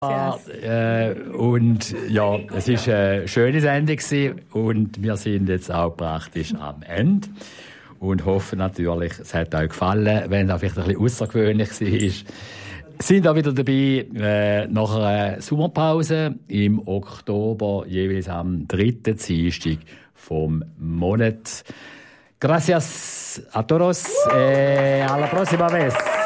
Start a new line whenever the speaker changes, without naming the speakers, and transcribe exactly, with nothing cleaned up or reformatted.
Äh, und ja, es war eine schöne Sendung und wir sind jetzt auch praktisch am Ende und hoffen natürlich, es hat euch gefallen, wenn es auch vielleicht ein bisschen außergewöhnlich war. Sind auch wieder dabei äh, nach einer Sommerpause im Oktober, jeweils am dritten Dienstag vom Monat. Gracias a todos. Eh, a la próxima vez.